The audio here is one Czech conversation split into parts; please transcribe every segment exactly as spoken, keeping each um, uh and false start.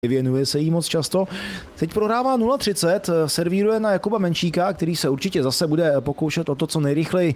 věnuje se jí moc často. Teď prohrává nula třicet, servíruje na Jakuba Menčíka, který se určitě zase bude pokoušet o to, co nejrychleji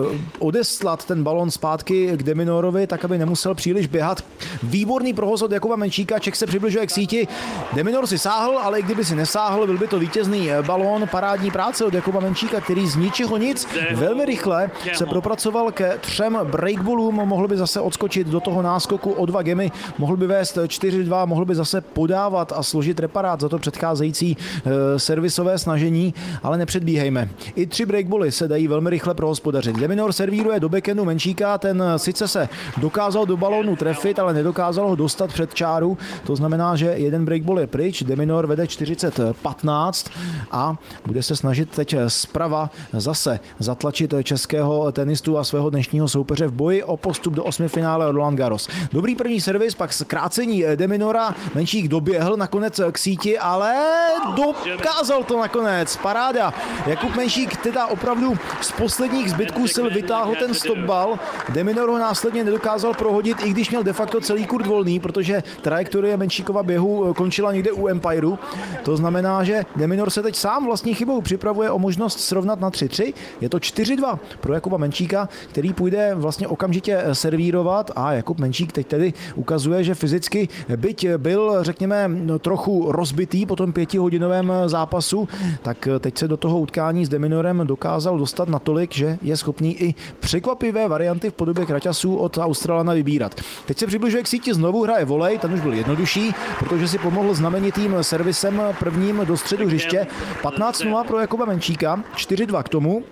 odeslat ten balon zpátky k De Minorovi, tak aby nemusel příliš běhat. Výborný prohoz od Jakuba Menčíka, Čech se přibližuje k síti. De Minor si sáhl, ale i kdyby si nesáhl, byl by to vítězný balón. Parádní práce od Jakuba Menčíka, který z ničeho nic velmi rychle se propracoval ke třem breakballům, mohl by zase odskočit do toho náskoku o dva gemy, mohl by vést čtyři dva, mohl by zase podat dávat a složit reparát za to předcházející e, servisové snažení, ale nepředbíhejme. I tři breakbally se dají velmi rychle prohospodařit. De Minor servíruje do backhandu Menčíka, ten sice se dokázal do balónu trefit, ale nedokázal ho dostat před čáru, to znamená, že jeden breakball je pryč, De Minor vede čtyřicet patnáct a bude se snažit teď zprava zase zatlačit českého tenistu a svého dnešního soupeře v boji o postup do osmifinále Roland Garros. Dobrý první servis, pak zkrácení De Minora, Menčík do doběhl nakonec k síti, ale dokázal to nakonec. Paráda. Jakub Menčík teda opravdu z posledních zbytků sil vytáhl ten stopbal. De Minor ho následně nedokázal prohodit, i když měl de facto celý kurt volný, protože trajektorie Menčíkova běhu končila někde u Empireu. To znamená, že De Minor se teď sám vlastní chybou připravuje o možnost srovnat na tři tři. Je to čtyři dva pro Jakuba Menčíka, který půjde vlastně okamžitě servírovat a Jakub Menčík teď tedy ukazuje, že fyzicky byť byl, řekněme, No, trochu rozbitý po tom pětihodinovém zápasu, tak teď se do toho utkání s De Minorem dokázal dostat natolik, že je schopný i překvapivé varianty v podobě kraťasů od Australana vybírat. Teď se přibližuje k síti, znovu hraje volej, ten už byl jednodušší, protože si pomohl znamenitým servisem prvním do středu hřiště. patnáct nula pro Jakuba Menčíka, čtyři dva k tomu.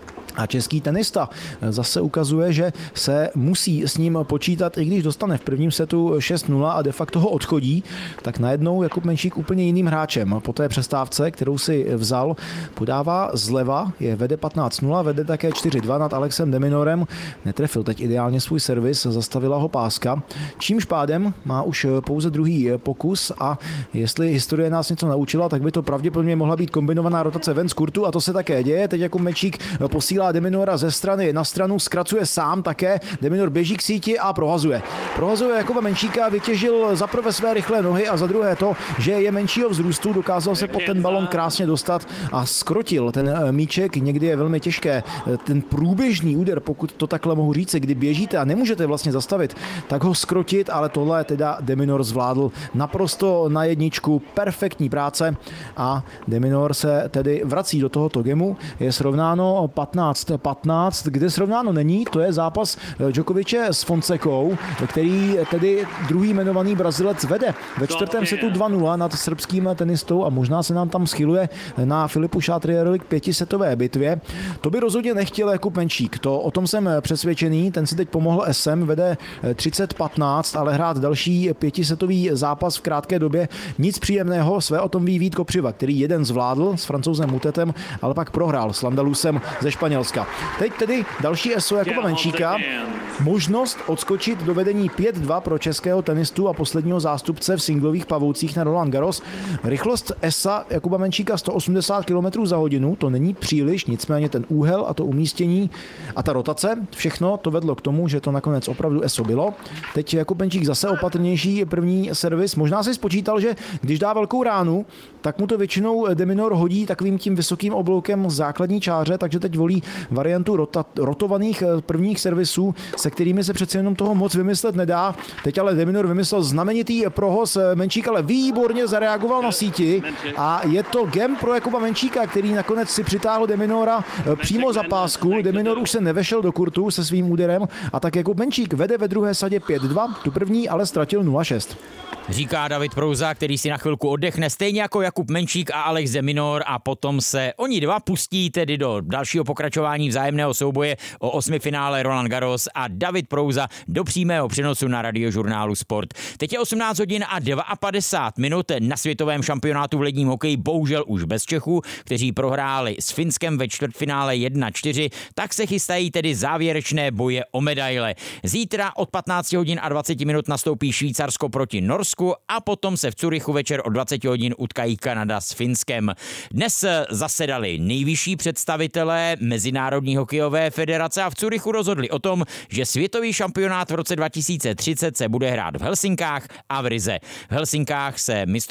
A český tenista zase ukazuje, že se musí s ním počítat, i když dostane v prvním setu šest nula a de facto ho odchodí, tak najednou Jakub Menčík úplně jiným hráčem. Po té přestávce, kterou si vzal, podává zleva, je vede patnáct nula, vede také čtyři dva nad Alexem De Minorem. Netrefil teď ideálně svůj servis, zastavila ho páska. Čímž pádem má už pouze druhý pokus a jestli historie nás něco naučila, tak by to pravděpodobně mohla být kombinovaná rotace ven z kurtu a to se také děje. Teď Jakub Menčík posílá De Minora ze strany na stranu, zkracuje sám také, De Minor běží k síti a prohazuje. Prohazuje Jakuba Menčíka, vytěžil za prvé své rychlé nohy a za druhé to, že je menšího vzrůstu, dokázal se pod ten balon krásně dostat a skrotil ten míček. Někdy je velmi těžké ten průběžný úder, pokud to takhle mohu říct, kdy běžíte a nemůžete vlastně zastavit, tak ho skrotit, ale tohle teda De Minor zvládl naprosto na jedničku, perfektní práce a De Minor se tedy vrací do tohoto gemu, je srovnáno patnáct patnáct, kde srovnáno není, to je zápas Djokoviče s Fonsekou, který tedy druhý jmenovaný Brazilec vede ve čtvrtém setu dva nula nad srbským tenistou a možná se nám tam schyluje na Filipu Chatrierovi k pětisetové bitvě. To by rozhodně nechtěl Jakub Menčík, to o tom jsem přesvědčený, ten si teď pomohl S M, vede třicet patnáct, ale hrát další pětisetový zápas v krátké době, nic příjemného, své o tom ví Vít Kopřiva, který jeden zvládl s Francouzem Mutetem, ale pak prohrál s Landalusem ze Španělska. Teď tedy další es o Jakuba Menčíka. Možnost odskočit do vedení pět dva pro českého tenistu a posledního zástupce v singlových pavoucích na Roland Garros. Rychlost es a Jakuba Menčíka sto osmdesát kilometrů za hodinu, to není příliš, nicméně ten úhel a to umístění a ta rotace, všechno to vedlo k tomu, že to nakonec opravdu es o bylo. Teď Jakub Menčík zase opatrnější první servis. Možná si spočítal, že když dá velkou ránu, tak mu to většinou De Minor hodí takovým tím vysokým obloukem z základní čáře, takže teď volí variantu rota, rotovaných prvních servisů, se kterými se přece jenom toho moc vymyslet nedá. Teď ale De Minor vymyslel znamenitý prohoz, Menčík ale výborně zareagoval na síti a je to gem pro Jakuba Menčíka, který nakonec si přitáhl De Minora přímo za pásku. De Minor už se nevešel do kurtu se svým úderem a tak Jakub Menčík vede ve druhé sadě pět dva, tu první ale ztratil nula šest. Říká David Prouza, který si na chvilku oddechne, stejně jako Jakub Menčík a Alex De Minor a potom se oni dva pustí tedy do dalšího pokračování vzájemného souboje o osmifinále Roland Garros a David Prouza do přímého přenosu na Radiožurnálu Sport. Teď je osmnáct hodin a padesát dva minut na světovém šampionátu v ledním hokeji, bohužel už bez Čechů, kteří prohráli s Finskem ve čtvrtfinále jedna čtyři, tak se chystají tedy závěrečné boje o medaile. Zítra od patnáct hodin a dvacet minut nastoupí Švýcarsko proti Norsku a potom se v Curychu večer o dvacet hodin utkají Kanada s Finskem. Dnes zasedali nejvyšší představitelé Mezinárodní hokejové federace a v Curychu rozhodli o tom, že světový šampionát v roce dva tisíce třicet se bude hrát v Helsinkách a v Rize. V Helsinkách se mistrovství